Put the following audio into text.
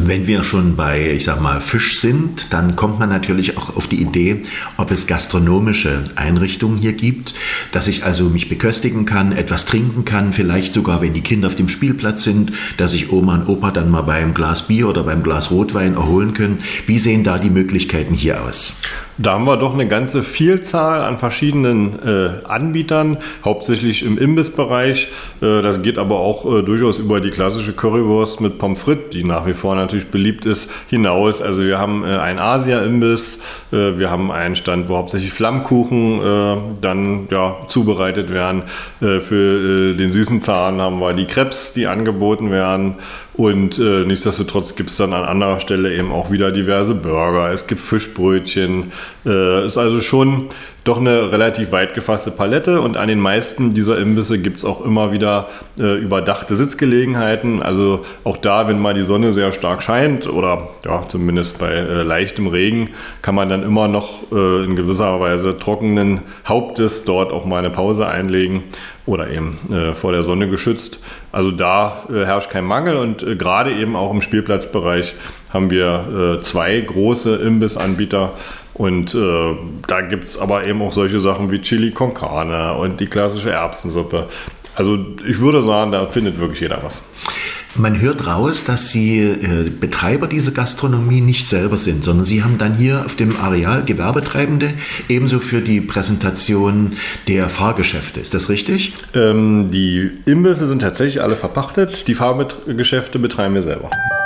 Wenn wir schon bei, ich sag mal, Fisch sind, dann kommt man natürlich auch auf die Idee, ob es gastronomische Einrichtungen hier gibt, dass ich also mich beköstigen kann, etwas trinken kann, vielleicht sogar, wenn die Kinder auf dem Spielplatz sind, dass sich Oma und Opa dann mal beim Glas Bier oder beim Glas Rotwein erholen können. Wie sehen da die Möglichkeiten hier aus? Da haben wir doch eine ganze Vielzahl an verschiedenen Anbietern, hauptsächlich im Imbissbereich. Das geht aber auch durchaus über die klassische Currywurst mit Pommes frites, die nach wie vor natürlich beliebt ist, hinaus. Also wir haben einen Asia-Imbiss, wir haben einen Stand, wo hauptsächlich Flammkuchen dann zubereitet werden. Für den süßen Zahn haben wir die Crepes, die angeboten werden. Und nichtsdestotrotz gibt es dann an anderer Stelle eben auch wieder diverse Burger. Es gibt Fischbrötchen. Ist also schon doch eine relativ weit gefasste Palette. Und an den meisten dieser Imbisse gibt es auch immer wieder überdachte Sitzgelegenheiten. Also auch da, wenn mal die Sonne sehr stark scheint oder zumindest bei leichtem Regen, kann man dann immer noch in gewisser Weise trockenen Hauptes dort auch mal eine Pause einlegen oder eben vor der Sonne geschützt. Also da herrscht kein Mangel und gerade eben auch im Spielplatzbereich haben wir 2 große Imbissanbieter und da gibt es aber eben auch solche Sachen wie Chili con Carne und die klassische Erbsensuppe. Also ich würde sagen, da findet wirklich jeder was. Man hört raus, dass Sie Betreiber dieser Gastronomie nicht selber sind, sondern Sie haben dann hier auf dem Areal Gewerbetreibende, ebenso für die Präsentation der Fahrgeschäfte. Ist das richtig? Die Imbisse sind tatsächlich alle verpachtet. Die Fahrgeschäfte betreiben wir selber.